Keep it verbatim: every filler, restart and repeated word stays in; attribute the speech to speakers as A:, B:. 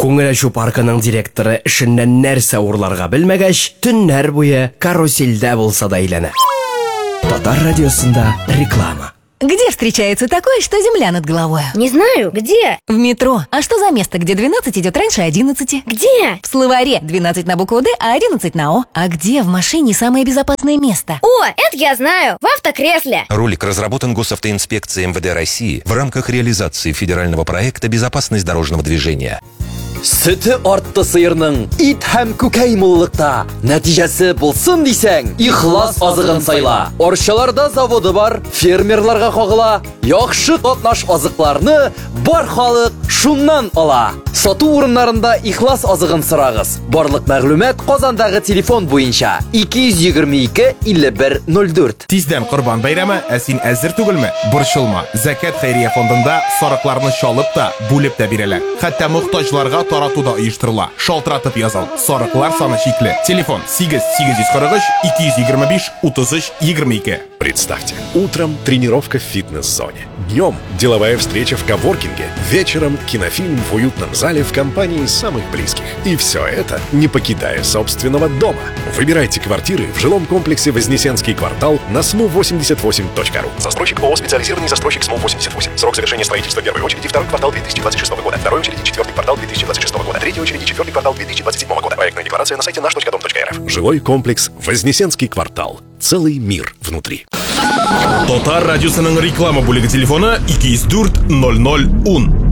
A: Күңел ачу паркының директоры эшеннән нәрсә урларга белмәгәч, төннәр буе карусельдә булса да әйләнә. Татар радиосында реклама.
B: Где встречается такое, что земля над головой?
C: Не знаю, где?
B: В метро. А что за место, где двенадцать идет раньше одиннадцати?
C: Где?
B: В словаре двенадцать на букву Д, а одиннадцать на О. А где в машине самое безопасное место?
C: О, это я знаю, в автокресле.
D: Ролик разработан Госавтоинспекцией эм вэ дэ России в рамках реализации федерального проекта «Безопасность дорожного движения».
E: Сөті артты сыйырның ит һәм күкәй муллыкта. Нәтиҗәсе булсын дисәң, ихлас азыгын сайла. Арчаларда заводы бар, фермерларга кагыла. Яхшы катнаш азыкларны бар халык шуннан ала. Сату урыннарында ихлас азыгын сорагыз. Барлык мәгълүмат Казандагы телефон буенча ике йөз егерме ике илле бер ноль дүрт.
F: Тиздән Корбан бәйрәме, ә син әзер түгелме? Борчылма. Закат хәйрия фондында сарыкларны чалып та, бүлеп тә бирәләр. Хәтта мохтаҗларга таратуда оештырыла. Шалтыратып языл. Сарыклар саны чикле. Телефон сигез сигез йөз кырык өч ике йөз егерме биш утыз өч егерме ике.
G: Представьте, утром тренировка в фитнес-зоне. Днем деловая встреча в коворкинге. Вечером кинофильм в уютном зале в компании самых близких. И все это не покидая собственного дома. Выбирайте квартиры в жилом комплексе Вознесенский квартал на сму восемьдесят восемь точка ру.
H: Застройщик ООО «Специализированный застройщик СМУ восемьдесят восемь». Срок завершения строительства первой очереди второй квартал две тысячи двадцать шестого года. Второй очереди четвертый квартал две тысячи двадцать шестого года. Третьей очереди четвертый квартал две тысячи двадцать седьмого года. Проектная декларация на сайте наш точка дом точка эр эф.
G: Жилой комплекс Вознесенский квартал. Целый мир внутри.
F: Татар радиосының реклама бүлеге телефоны ике йөз дүрт ноль ноль ун.